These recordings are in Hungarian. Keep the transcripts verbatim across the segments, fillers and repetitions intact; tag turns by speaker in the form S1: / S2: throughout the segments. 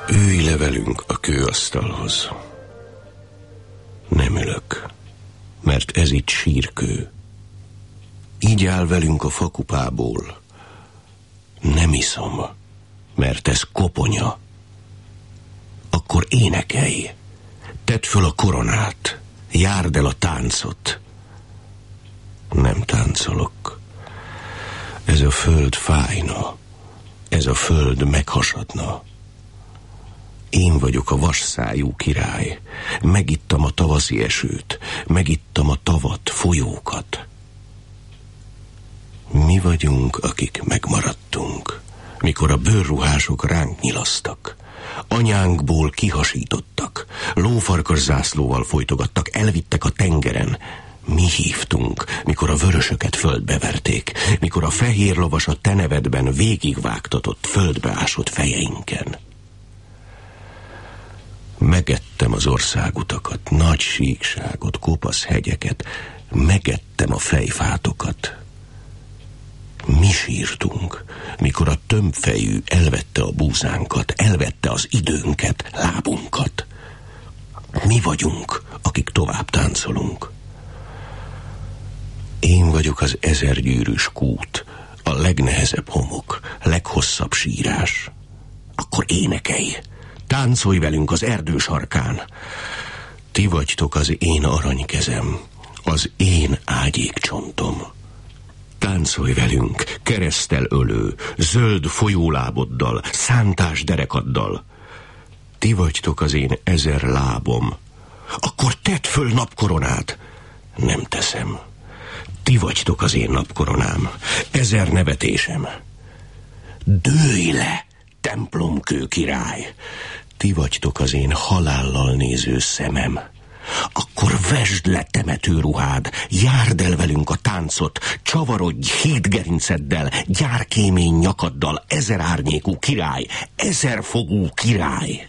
S1: Ülj le velünk a kőasztalhoz. Nem ülök, mert ez itt sírkő. Így áll velünk a fakupából. Nem iszom, mert ez koponya. Akkor énekelj, tedd föl a koronát, járd el a táncot. Nem táncolok. Ez a föld fájna, ez a föld meghasadna. Én vagyok a vasszájú király. Megittam a tavaszi esőt, megittam a tavat, folyókat. Mi vagyunk, akik megmaradtunk, mikor a bőrruhások ránk nyilasztak. Anyánkból kihasítottak, lófarkas zászlóval folytogattak, elvittek a tengeren. Mi hívtunk, mikor a vörösöket földbe verték, mikor a fehér lovas a te nevedben végigvágtatott, földbe ásott fejeinken. Megettem az országutakat, nagy síkságot, kopasz hegyeket, megettem a fejfátokat. Mi sírtunk, mikor a tömbfejű elvette a búzánkat, elvette az időnket, lábunkat. Mi vagyunk, akik tovább táncolunk. Én vagyok az ezergyűrűs kút, a legnehezebb homok, leghosszabb sírás. Akkor énekelj, táncolj velünk az erdő sarkán. Ti vagytok az én aranykezem, az én ágyékcsontom. Táncolj velünk, kereszttel ölő, zöld folyóláboddal, szántás derekaddal. Ti vagytok az én ezer lábom. Akkor tedd föl napkoronát. Nem teszem. Ti vagytok az én napkoronám, ezer nevetésem. Dőlj le, templomkő király. Ti vagytok az én halállal néző szemem. Akkor vesd le temetőruhád, járd el velünk a táncot, csavarodj hétgerinceddel, gyárkémény nyakaddal, ezer árnyékú király, ezerfogú király.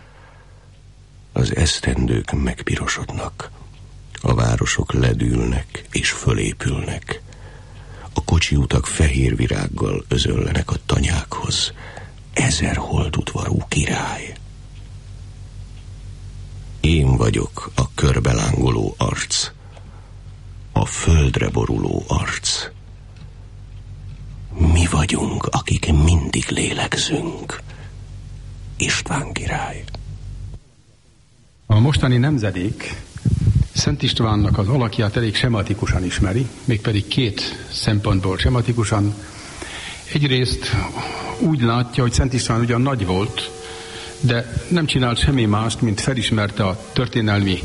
S1: Az esztendők megpirosodnak, a városok ledülnek és fölépülnek, a kocsiutak fehér virággal özöllenek a tanyákhoz, ezer holdudvarú király. Én vagyok a körbelángoló arc, a földre boruló arc. Mi vagyunk, akik mindig lélegzünk. István király.
S2: A mostani nemzedék Szent Istvánnak az alakját elég sematikusan ismeri, mégpedig két szempontból sematikusan. Egyrészt úgy látja, hogy Szent István ugyan nagy volt, de nem csinált semmi mást, mint felismerte a történelmi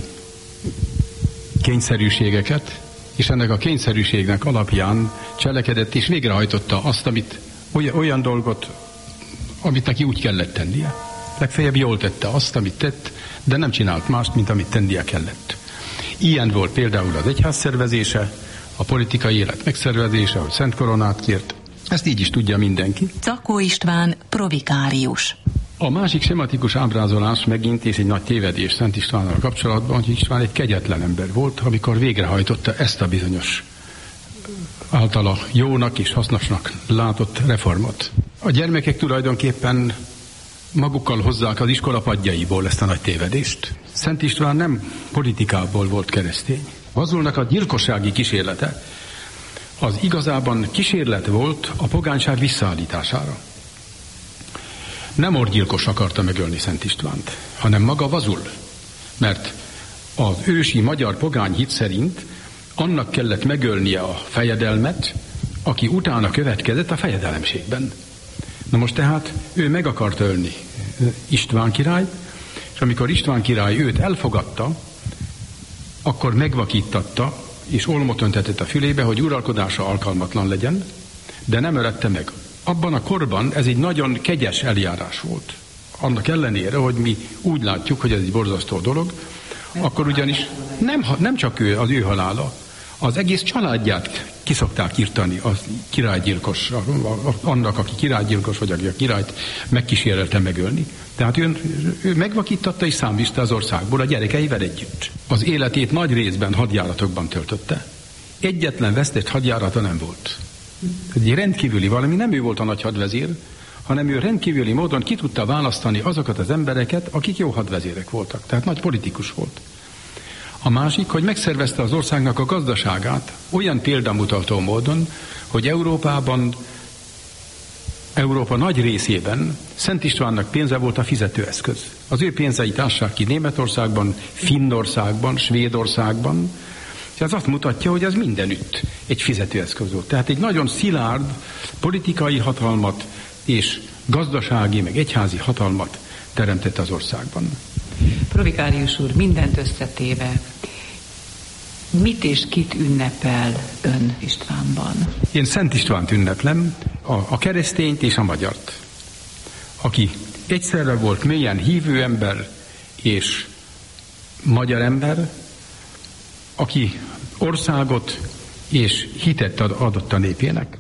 S2: kényszerűségeket, és ennek a kényszerűségnek alapján cselekedett és végrehajtotta azt, amit, olyan, olyan dolgot, amit neki úgy kellett tennie. Legfeljebb jól tette azt, amit tett, de nem csinált mást, mint amit tennie kellett. Ilyen volt például az egyház szervezése, a politikai élet megszervezése, hogy Szent Koronát kért. Ezt így is tudja mindenki.
S3: Czakó István provikárius.
S2: A másik sematikus ábrázolás megint és egy nagy tévedés Szent Istvánnal kapcsolatban, hogy István egy kegyetlen ember volt, amikor végrehajtotta ezt a bizonyos általa jónak és hasznosnak látott reformot. A gyermekek tulajdonképpen magukkal hozzák az iskola padjaiból ezt a nagy tévedést. Szent István nem politikából volt keresztény. Vazulnak a gyilkossági kísérlete az igazában kísérlet volt a pogányság visszaállítására. Nem orgyilkos akarta megölni Szent Istvánt, hanem maga Vazul, mert az ősi magyar pogány hit szerint annak kellett megölnie a fejedelmet, aki utána következett a fejedelemségben. Na most tehát ő meg akarta ölni István királyt, és amikor István király őt elfogadta, akkor megvakítatta, és olmot öntetett a fülébe, hogy uralkodása alkalmatlan legyen, de nem ölette meg. Abban a korban ez egy nagyon kegyes eljárás volt. Annak ellenére, hogy mi úgy látjuk, hogy ez egy borzasztó dolog, akkor ugyanis nem, nem csak ő, az ő halála, az egész családját ki szokták írtani a királygyilkos, annak, aki királygyilkos, vagy aki a királyt megkísérelte megölni. Tehát ő, ő megvakítatta és száműzte az országból a gyerekeivel együtt. Az életét nagy részben hadjáratokban töltötte. Egyetlen vesztett hadjárata nem volt. Egy rendkívüli valami, nem ő volt a nagy hadvezér, hanem ő rendkívüli módon ki tudta választani azokat az embereket, akik jó hadvezérek voltak. Tehát nagy politikus volt. A másik, hogy megszervezte az országnak a gazdaságát olyan példamutató módon, hogy Európában, Európa nagy részében Szent Istvánnak pénze volt a fizetőeszköz. Az ő pénzeit ássák ki Németországban, Finnországban, Svédországban, és ez azt mutatja, hogy ez mindenütt egy fizetőeszköz volt. Tehát egy nagyon szilárd politikai hatalmat és gazdasági, meg egyházi hatalmat teremtett az országban.
S4: Provikárius úr, mindent összetéve, mit és kit ünnepel ön Istvánban?
S2: Én Szent Istvánt ünneplem, a, a keresztényt és a magyart, aki egyszerre volt mélyen hívő ember és magyar ember, aki országot és hitet adott a népének.